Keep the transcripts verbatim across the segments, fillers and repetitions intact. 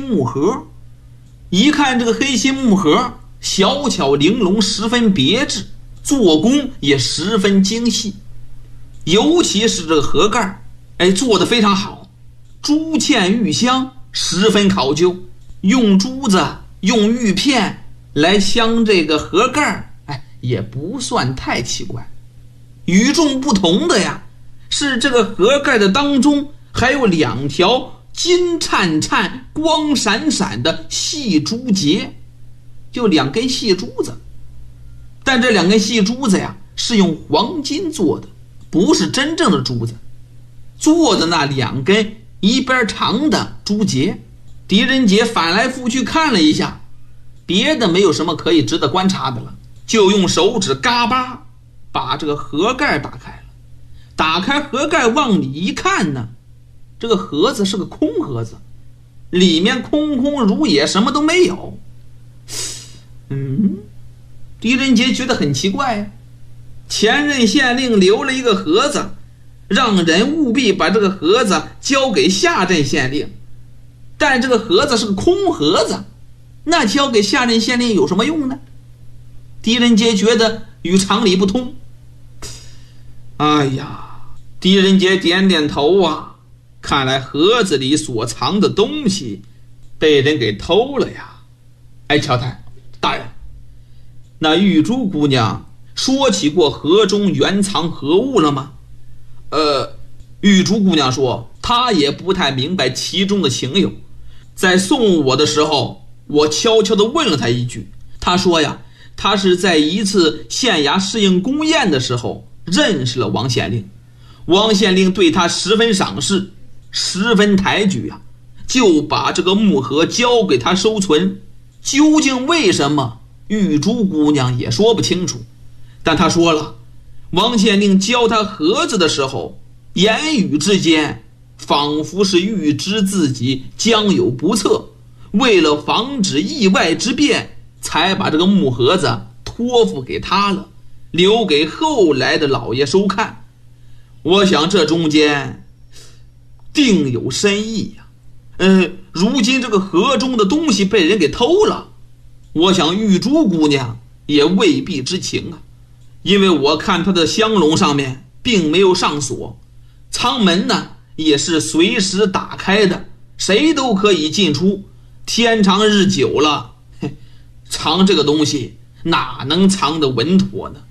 木盒。一看这个黑心木盒小巧玲珑，十分别致，做工也十分精细，尤其是这个盒盖，哎，做得非常好，珠嵌玉镶，十分考究，用珠子用玉片来镶这个盒盖，哎，也不算太奇怪。与众不同的呀，是这个盒盖的当中还有两条金灿灿光闪闪的细珠节，就两根细珠子。但这两根细珠子呀是用黄金做的，不是真正的珠子，做的那两根一边长的珠节。狄仁杰翻来覆去看了一下，别的没有什么可以值得观察的了，就用手指嘎巴把这个盒盖打开了。打开盒盖往里一看呢，这个盒子是个空盒子，里面空空如也，什么都没有。嗯，狄仁杰觉得很奇怪呀，前任县令留了一个盒子，让人务必把这个盒子交给下任县令，但这个盒子是个空盒子，那交给下任县令有什么用呢？狄仁杰觉得与常理不通。哎呀，狄仁杰点点头啊，看来盒子里所藏的东西被人给偷了呀。哎，乔太大人，那玉珠姑娘说起过盒中原藏何物了吗？呃，玉珠姑娘说她也不太明白其中的情由，在送我的时候，我悄悄地问了她一句，她说呀，她是在一次县衙试应公宴的时候认识了王县令，王县令对她十分赏识，十分抬举啊，就把这个木盒交给她收存。究竟为什么，玉珠姑娘也说不清楚，但她说了，王县令教她盒子的时候，言语之间仿佛是预知自己将有不测，为了防止意外之变，才把这个木盒子托付给他了，留给后来的老爷收看。我想这中间定有深意呀、啊。呃，如今这个盒中的东西被人给偷了，我想玉珠姑娘也未必知情啊，因为我看她的香笼上面并没有上锁，舱门呢也是随时打开的，谁都可以进出，天长日久了，藏这个东西哪能藏得稳妥呢？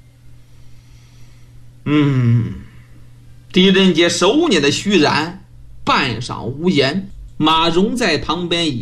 嗯，狄仁杰手捻的虚髯，半晌无言。马蓉在旁边也